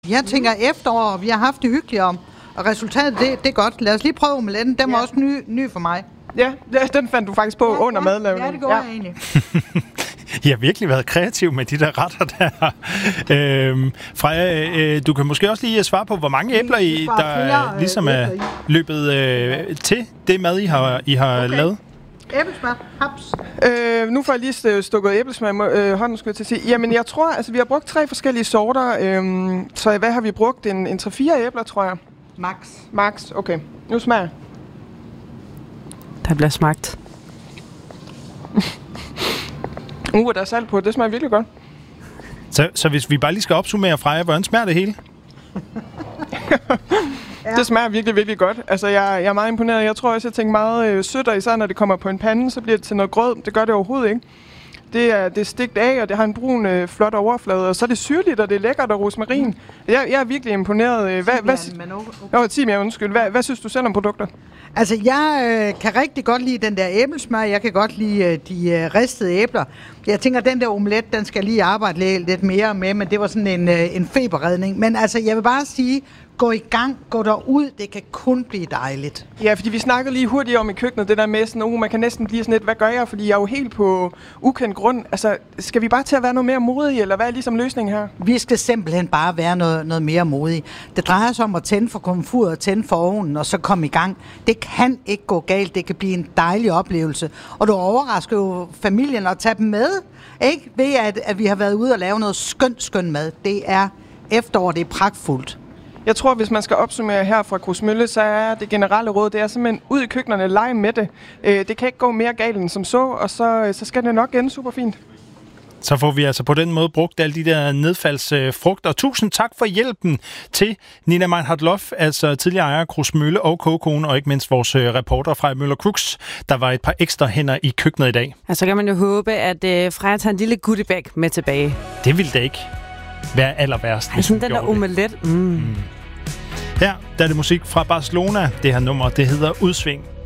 Jeg tænker efterår, vi har haft det hyggeligt om, og resultatet, det er godt. Lad os lige prøve omeletten. Den var også ny for mig. Ja, den fandt du faktisk på under madlavningen. Ja, det går jeg egentlig. I har virkelig været kreativ med de der retter der. Freja, du kan måske også lige svare på, hvor mange æbler der ligesom er løbet til det mad, I har lavet. Æblesmør, haps. Nu får jeg lige stukket æblesmør i hånden, skulle jeg til at sige. Jamen, jeg tror, altså vi har brugt 3 forskellige sorter. Så hvad har vi brugt? En 3-4 æbler, tror jeg. Max, okay. Nu smager. Der bliver smagt. Der er salt på. Det smager virkelig godt. Så hvis vi bare lige skal opsummere, Freja, hvordan smager det hele? Ja. Det smager virkelig, virkelig godt. Altså, jeg er meget imponeret. Jeg tror også, jeg tænker meget sødt, og især når det kommer på en pande, så bliver det til noget grød. Det gør det overhovedet ikke. Det er stegt af, og det har en brun, flot overflade, og så er det syrligt, og det er lækkert, og rosmarin. Jeg er virkelig imponeret. Hvad synes du selv om produkter? Altså, jeg kan rigtig godt lide den der æblesmør. Jeg kan godt lide de ristede æbler. Jeg tænker, at den der omelet, den skal lige arbejde lidt mere med, men det var sådan en feberredning. Men altså, jeg vil bare sige, gå i gang, gå derud, det kan kun blive dejligt. Ja, fordi vi snakkede lige hurtigt om i køkkenet, det der med sådan, man kan næsten blive sådan lidt, hvad gør jeg? Fordi jeg er jo helt på ukendt grund. Altså, skal vi bare til at være noget mere modige, eller hvad er ligesom løsningen her? Vi skal simpelthen bare være noget mere modige. Det drejer sig om at tænde for komfuret, tænde for ovnen, og så komme i gang. Det kan ikke gå galt, det kan blive en dejlig oplevelse. Og du overrasker jo familien og tage dem med, ikke? Ved at vi har været ude og lave noget skøn mad. Det er efterår, det er pragtfuldt. Jeg tror, hvis man skal opsummere her fra Krusmølle, så er det generelle råd, det er simpelthen ud i køkkenerne, lege med det. Det kan ikke gå mere galt end som så, og så skal det nok ende super fint. Så får vi altså på den måde brugt alle de der nedfaldsfrugter. Tusind tak for hjælpen til Nina Meinhardt-Lof, altså tidligere ejer af Krusmølle og kogekone, og ikke mindst vores reporter fra Møller Crooks. Der var et par ekstra hænder i køkkenet i dag. Altså kan man jo håbe, at Freja tager en lille goodiebag med tilbage. Det ville da ikke være aller værst. Sådan den der omelet. Her der er det musik fra Barcelona. Det her nummer, det hedder Udsving.